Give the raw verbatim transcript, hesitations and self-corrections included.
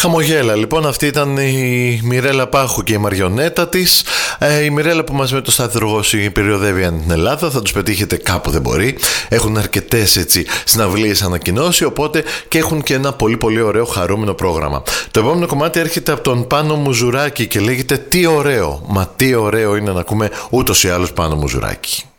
Χαμογέλα, λοιπόν, αυτή ήταν η Μιρέλα Πάχου και η μαριονέτα της. Ε, η Μιρέλα που μαζί με το Στάθη Ρογώση περιοδεύει αν την Ελλάδα, θα τους πετύχετε κάπου δεν μπορεί. Έχουν αρκετές έτσι συναυλίες ανακοινώσει, οπότε και έχουν και ένα πολύ πολύ ωραίο χαρούμενο πρόγραμμα. Το επόμενο κομμάτι έρχεται από τον Πάνο Μουζουράκη και λέγεται «Τι ωραίο». Μα τι ωραίο είναι να ακούμε ούτως ή άλλως Πάνο Μουζουράκη.